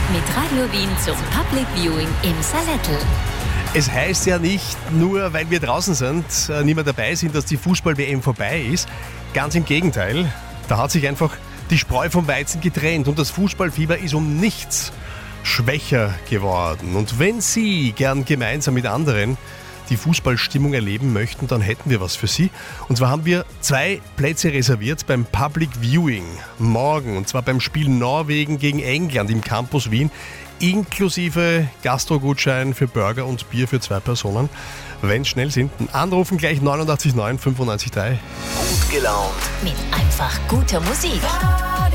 mit Radio Wien zum Public Viewing im Salettl. Es heißt ja nicht nur, weil wir draußen sind, nicht mehr dabei sind, dass die Fußball-WM vorbei ist. Ganz im Gegenteil. Da hat sich einfach die Spreu vom Weizen getrennt und das Fußballfieber ist um nichts schwächer geworden. Und wenn Sie gern gemeinsam mit anderen die Fußballstimmung erleben möchten, dann hätten wir was für Sie. Und zwar haben wir 2 Plätze reserviert beim Public Viewing morgen. Und zwar beim Spiel Norwegen gegen England im Campus Wien, inklusive Gastrogutschein für Burger und Bier für 2 Personen. Wenn Sie schnell sind, anrufen gleich 89 9 95 3. Gut gelaunt. Mit einfach guter Musik.